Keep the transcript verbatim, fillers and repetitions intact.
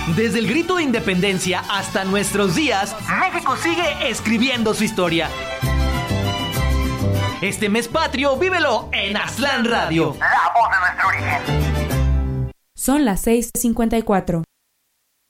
Desde el grito de independencia hasta nuestros días, México sigue escribiendo su historia. Este mes patrio, vívelo en Aztlán Radio. La voz de nuestro origen. Son las seis cincuenta y cuatro.